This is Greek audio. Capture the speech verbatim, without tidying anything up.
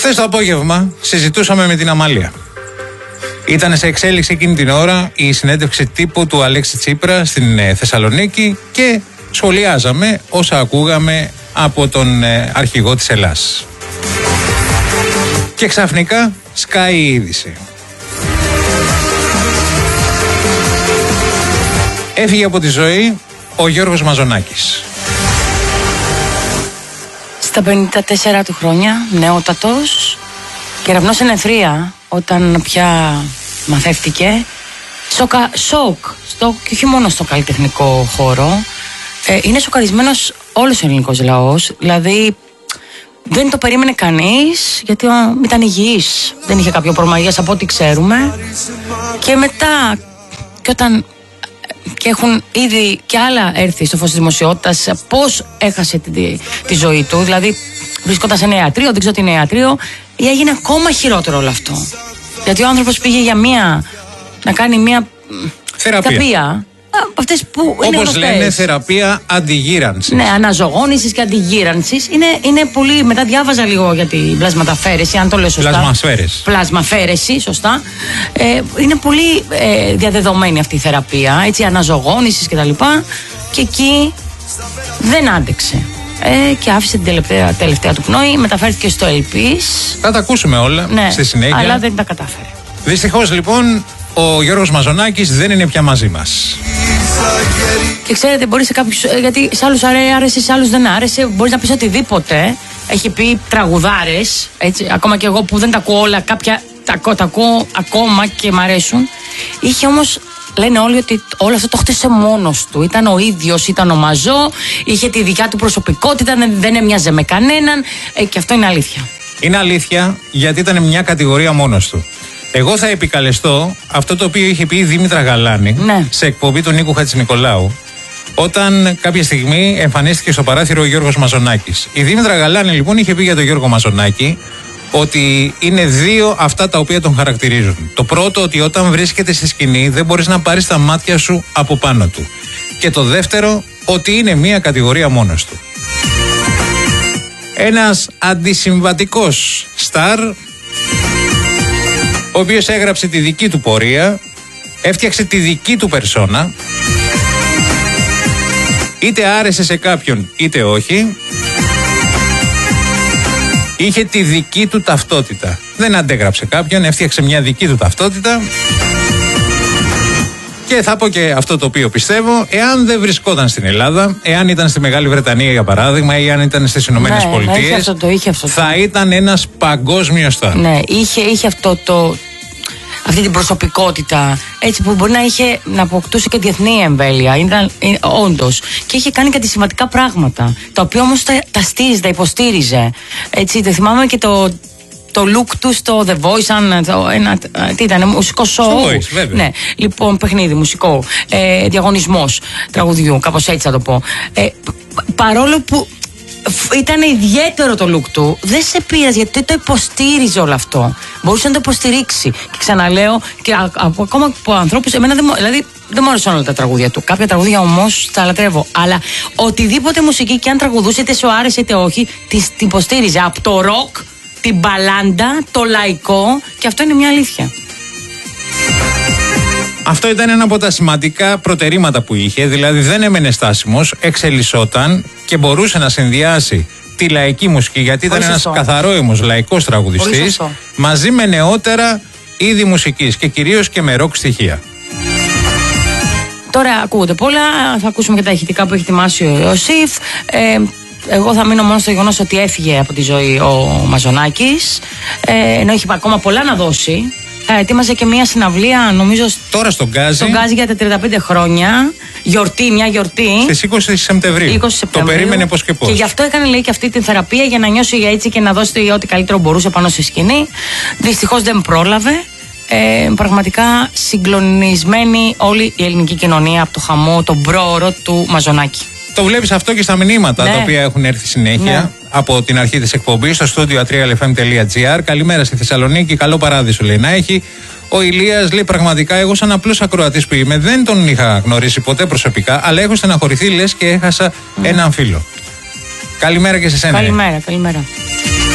Χθες το απόγευμα συζητούσαμε με την Αμάλεια. Ήταν σε εξέλιξη εκείνη την ώρα η συνέντευξη τύπου του Αλέξη Τσίπρα στην Θεσσαλονίκη και σχολιάζαμε όσα ακούγαμε από τον αρχηγό της Ελλάδας. Και ξαφνικά σκάει η είδηση. Έφυγε από τη ζωή ο Γιώργος Μαζονάκης. Στα πενήντα τέσσερα του χρόνια, νεότατος, κεραυνός εν αιθρία, όταν πια μαθεύτηκε. Σοκα, σοκ, στο, και όχι μόνο στο καλλιτεχνικό χώρο. Ε, είναι σοκαρισμένος όλος ο ελληνικός λαός. Δηλαδή, δεν το περίμενε κανείς, γιατί ο, ήταν υγιής. Δεν είχε κάποιο πρόβλημα υγείας από ό,τι ξέρουμε. Και μετά, και όταν... και έχουν ήδη και άλλα έρθει στο φως της δημοσιότητας πώς έχασε τη, τη ζωή του. Δηλαδή βρισκόταν σε ένα ιατρείο, δεν ξέρω τι είναι ιατρείο, ή έγινε ακόμα χειρότερο όλο αυτό. Γιατί ο άνθρωπος πήγε για μία, να κάνει μία θεραπεία. Αυτές που είναι όπως λένε, θεραπεία αντιγύρανσης. Ναι, αναζωγόνησης και αντιγύρανσης. Είναι, είναι πολύ. Μετά διάβαζα λίγο για την πλασματαφέρεση, αν το λέω σωστά. Πλασμασφαίρεση. Πλασμαφέρεση, σωστά. Ε, είναι πολύ ε, διαδεδομένη αυτή η θεραπεία, έτσι, αναζωγόνησης κτλ. Και, και εκεί δεν άντεξε. Ε, και άφησε την τελευταία, τελευταία του πνοή, μεταφέρθηκε στο Ελπίς. Θα τα ακούσουμε όλα, ναι, στη συνέχεια. Αλλά δεν τα κατάφερε. Δυστυχώς λοιπόν ο Γιώργος Μαζονάκης δεν είναι πια μαζί μας. Και ξέρετε, μπορεί σε κάποιους, γιατί σε άλλους άρεσε, σε άλλους δεν άρεσε, μπορείς να πεις οτιδήποτε. Έχει πει τραγουδάρες, έτσι, ακόμα και εγώ που δεν τα ακούω όλα, κάποια τα, τα ακούω ακόμα και μ' αρέσουν. Είχε όμως, λένε όλοι ότι όλο αυτό το χτίσε μόνος του. Ήταν ο ίδιος, ήταν ο Μαζό, είχε τη δικιά του προσωπικότητα, δεν, δεν έμοιαζε με κανέναν, ε, και αυτό είναι αλήθεια. Είναι αλήθεια, γιατί ήταν μια κατηγορία μόνος του. Εγώ θα επικαλεστώ αυτό το οποίο είχε πει η Δήμητρα Γαλάνη, ναι, σε εκπομπή του Νίκου Χατζηνικολάου, όταν κάποια στιγμή εμφανίστηκε στο παράθυρο ο Γιώργος Μαζονάκης. Η Δήμητρα Γαλάνη λοιπόν είχε πει για τον Γιώργο Μαζονάκη ότι είναι δύο αυτά τα οποία τον χαρακτηρίζουν. Το πρώτο, ότι όταν βρίσκεται στη σκηνή δεν μπορείς να πάρεις τα μάτια σου από πάνω του. Και το δεύτερο, ότι είναι μια κατηγορία μόνος του. Ένας αντισυμβατικός στάρ, ο οποίος έγραψε τη δική του πορεία, έφτιαξε τη δική του περσόνα, είτε άρεσε σε κάποιον είτε όχι, είχε τη δική του ταυτότητα. Δεν αντέγραψε κάποιον, έφτιαξε μια δική του ταυτότητα. Και θα πω και αυτό το οποίο πιστεύω, εάν δεν βρισκόταν στην Ελλάδα, εάν ήταν στη Μεγάλη Βρετανία για παράδειγμα, ή αν ήταν στις Ηνωμένες ναι, Πολιτείες, ναι, θα ήταν ένας παγκόσμιος στάρ. Ναι, είχε, είχε αυτό το, αυτή την προσωπικότητα, έτσι, που μπορεί να είχε να αποκτούσε και διεθνή εμβέλεια. Ήταν, όντως. Και είχε κάνει κάτι σημαντικά πράγματα, τα οποία όμως τα, τα στήριζε, τα υποστήριζε. Έτσι, το θυμάμαι και το. Το look του στο The Voice, αν, το, ένα, τι ήταν, μουσικό show. Voice, βέβαια. Ναι, λοιπόν, παιχνίδι, μουσικό, ε, διαγωνισμός τραγουδιού, κάπως έτσι θα το πω. Ε, παρόλο που ήταν ιδιαίτερο το look του, δεν σε πείραζε, γιατί το υποστήριζε όλο αυτό. Μπορούσε να το υποστηρίξει. Και ξαναλέω, και α, α, ακόμα από ανθρώπους, εμένα δεν, δηλαδή, δεν μου άρεσαν όλα τα τραγούδια του. Κάποια τραγούδια όμως τα λατρεύω. Αλλά οτιδήποτε μουσική και αν τραγουδούσε, είτε σου άρεσε είτε όχι, την υποστήριζε. Από το ροκ, την μπαλάντα, το λαϊκό, και αυτό είναι μια αλήθεια. Αυτό ήταν ένα από τα σημαντικά προτερήματα που είχε, δηλαδή δεν έμενε στάσιμος, εξελισσόταν και μπορούσε να συνδυάσει τη λαϊκή μουσική, γιατί ήταν ένας καθαρόιμος λαϊκός τραγουδιστής, μαζί με νεότερα είδη μουσικής και κυρίως και με ροκ στοιχεία. Τώρα ακούγονται πολλά, θα ακούσουμε και τα ηχητικά που έχει ετοιμάσει ο Ιωσήφ. Ε, Εγώ θα μείνω μόνο στο γεγονός ότι έφυγε από τη ζωή ο Μαζονάκης, ε, ενώ έχει ακόμα πολλά να δώσει. Θα ετοίμαζε και μια συναυλία, νομίζω. Τώρα στον Γκάζι. Στον Γκάζι για τα τριάντα πέντε χρόνια. Γιορτή, μια γιορτή. Στις είκοσι Σεπτεμβρίου. είκοσι Σεπτεμβρίου. Το περίμενε πώς και πώς. Και γι' αυτό έκανε, λέει, και αυτή την θεραπεία, για να νιώσει έτσι και να δώσει ό,τι καλύτερο μπορούσε πάνω στη σκηνή. Δυστυχώς δεν πρόλαβε. Ε, πραγματικά συγκλονισμένη όλη η ελληνική κοινωνία από το χαμό, τον πρόωρο του Μαζονάκη. Το βλέπεις αυτό και στα μηνύματα, ναι, τα οποία έχουν έρθει συνέχεια, ναι, από την αρχή της εκπομπής στο στούντιο ατρία ελ εφ εμ τελεία τζι άρ. Καλημέρα στη Θεσσαλονίκη, καλό παράδεισο λέει να έχει. Ο Ηλίας λέει πραγματικά, εγώ σαν απλός ακροατής που είμαι δεν τον είχα γνωρίσει ποτέ προσωπικά, αλλά έχω στεναχωρηθεί λες και έχασα mm. έναν φίλο. Καλημέρα και σε σένα. Καλημέρα, καλημέρα.